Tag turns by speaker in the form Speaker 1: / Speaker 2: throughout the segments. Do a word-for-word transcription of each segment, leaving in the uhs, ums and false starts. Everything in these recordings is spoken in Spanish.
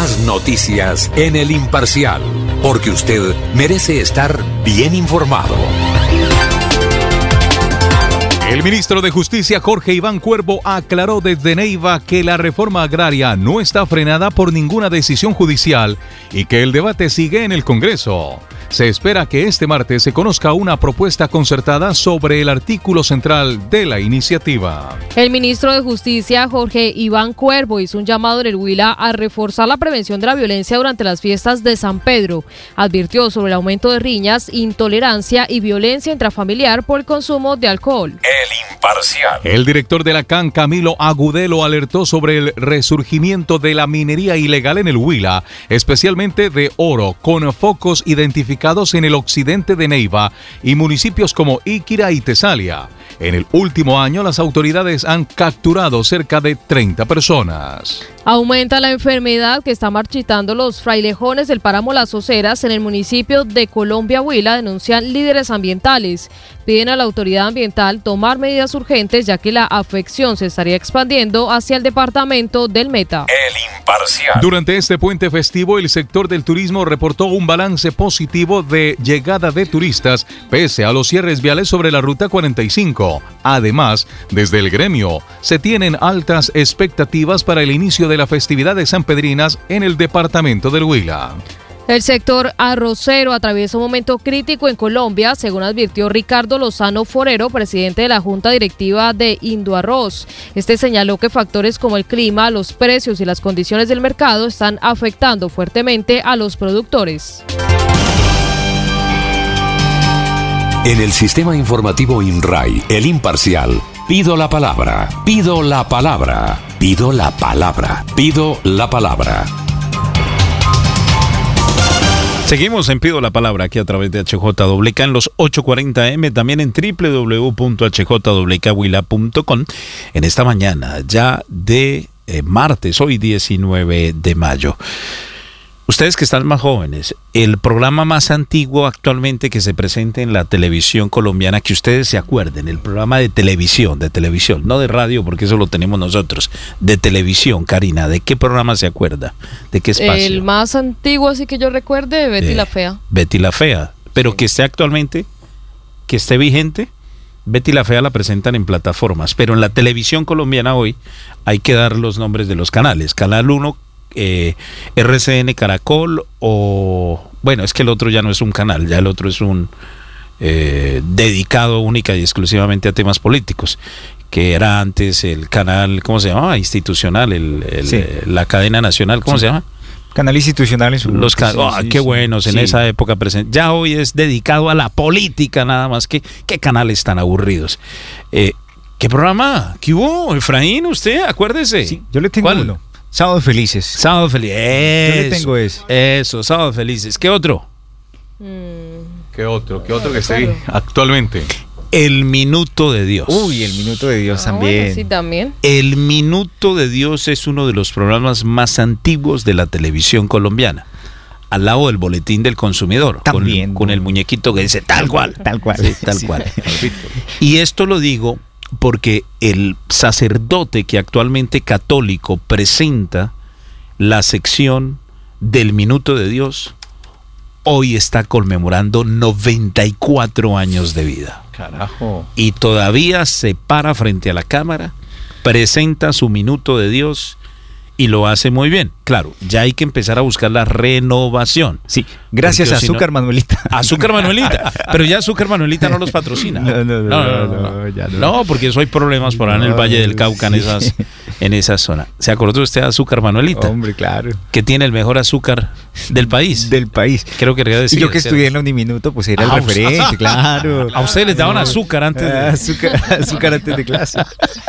Speaker 1: Más noticias en El Imparcial, porque usted merece estar bien informado.
Speaker 2: El ministro de Justicia, Jorge Iván Cuervo, aclaró desde Neiva que la reforma agraria no está frenada por ninguna decisión judicial y que el debate sigue en el Congreso. Se espera que este martes se conozca una propuesta concertada sobre el artículo central de la iniciativa.
Speaker 3: El ministro de Justicia, Jorge Iván Cuervo, hizo un llamado en el Huila a reforzar la prevención de la violencia durante las fiestas de San Pedro. Advirtió sobre el aumento de riñas, intolerancia y violencia intrafamiliar por el consumo de alcohol.
Speaker 1: El Imparcial.
Speaker 2: El director de la C A N, Camilo Agudelo, alertó sobre el resurgimiento de la minería ilegal en el Huila, especialmente de oro, con focos identificados en el occidente de Neiva y municipios como Iquira y Tesalia. En el último año, las autoridades han capturado cerca de treinta personas.
Speaker 3: Aumenta la enfermedad que está marchitando los frailejones del páramo Las Oceras en el municipio de Colombia, Huila, denuncian líderes ambientales. Piden a la autoridad ambiental tomar medidas urgentes, ya que la afección se estaría expandiendo hacia el departamento del Meta.
Speaker 1: El Imparcial.
Speaker 2: Durante este puente festivo, el sector del turismo reportó un balance positivo de llegada de turistas, pese a los cierres viales sobre la Ruta cuarenta y cinco. Además, desde el gremio, se tienen altas expectativas para el inicio de la festividad de Sanpedrinas en el departamento del Huila.
Speaker 3: El sector arrocero atraviesa un momento crítico en Colombia, según advirtió Ricardo Lozano Forero, presidente de la Junta Directiva de Indoarroz. Este señaló que factores como el clima, los precios y las condiciones del mercado están afectando fuertemente a los productores.
Speaker 1: En el sistema informativo INRAI, El Imparcial, pido la palabra, pido la palabra, pido la palabra, pido la palabra.
Speaker 4: Seguimos en Pido la Palabra aquí a través de H J W K en los ochocientos cuarenta eme, también en doble u doble u doble u punto h j w k huila punto com. En esta mañana ya de eh, martes, hoy diecinueve de mayo. Ustedes que están más jóvenes, el programa más antiguo actualmente que se presenta en la televisión colombiana, que ustedes se acuerden, el programa de televisión, de televisión, no de radio porque eso lo tenemos nosotros, de televisión, Karina, ¿de qué programa se acuerda? ¿De qué espacio?
Speaker 3: El más antiguo, así que yo recuerde, Betty eh, la Fea.
Speaker 4: Betty la Fea, pero sí. Que esté actualmente, que esté vigente. Betty la Fea la presentan en plataformas, pero en la televisión colombiana hoy hay que dar los nombres de los canales. Canal uno, Eh, R C N Caracol, o bueno, es que el otro ya no es un canal, ya el otro es un eh, dedicado única y exclusivamente a temas políticos, que era antes el canal, ¿cómo se llamaba? Institucional, el, el, sí. eh, la cadena nacional, ¿cómo sí. se llama?
Speaker 5: Canal institucional en su
Speaker 4: Los can- sí, oh, sí, qué sí, buenos sí. En esa época presente. Ya hoy es dedicado a la política nada más. que qué canales tan aburridos. Eh, ¿Qué programa? ¿Qué hubo? Efraín, usted, acuérdese.
Speaker 5: Sí, yo le tengo
Speaker 4: ¿Cuál?
Speaker 5: uno. Sábados Felices.
Speaker 4: Sábados Felices.
Speaker 5: Yo le tengo ese.
Speaker 4: Eso, Sábados Felices. ¿Qué otro?
Speaker 3: Mm.
Speaker 2: ¿Qué otro? ¿Qué otro que esté ahí actualmente?
Speaker 4: El Minuto de Dios.
Speaker 5: Uy, el Minuto de Dios
Speaker 3: ah,
Speaker 5: también.
Speaker 3: Bueno, sí, también.
Speaker 4: El Minuto de Dios es uno de los programas más antiguos de la televisión colombiana. Al lado del Boletín del Consumidor.
Speaker 5: También.
Speaker 4: Con, con el muñequito que dice tal cual.
Speaker 5: Tal cual.
Speaker 4: Sí, tal
Speaker 5: sí.
Speaker 4: cual. Y esto lo digo porque el sacerdote que actualmente católico presenta la sección del Minuto de Dios hoy está conmemorando noventa y cuatro años de vida.
Speaker 5: Carajo.
Speaker 4: Y todavía se para frente a la cámara, presenta su Minuto de Dios y lo hace muy bien. Claro, ya hay que empezar a buscar la renovación.
Speaker 5: Sí, gracias a Azúcar no, Manuelita.
Speaker 4: Azúcar Manuelita, pero ya Azúcar Manuelita no los patrocina.
Speaker 5: No, no, no,
Speaker 4: no, no,
Speaker 5: no,
Speaker 4: no, no,
Speaker 5: ya no.
Speaker 4: no porque eso hay problemas por ahí no, en el Valle del Cauca, sí. en, esas, en esa zona. ¿Se acordó usted de Azúcar Manuelita?
Speaker 5: Hombre, claro.
Speaker 4: Que tiene el mejor azúcar del país.
Speaker 5: Del país.
Speaker 4: Creo que quería decir.
Speaker 5: Y yo que estudié en la Uniminuto, pues era ah, el referente, ah, claro.
Speaker 4: A ustedes les daban azúcar antes de...
Speaker 5: Ah, azúcar, azúcar antes de clase.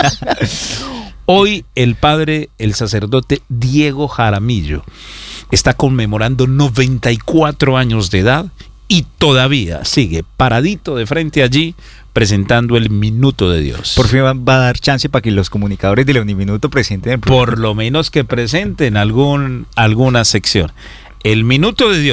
Speaker 4: Hoy el padre, el sacerdote Diego Jaramillo, está conmemorando noventa y cuatro años de edad y todavía sigue paradito de frente allí presentando el Minuto de Dios.
Speaker 5: Por fin va, va a dar chance para que los comunicadores de la Uniminuto presenten el programa.
Speaker 4: Por lo menos que presenten algún, alguna sección. El Minuto de Dios.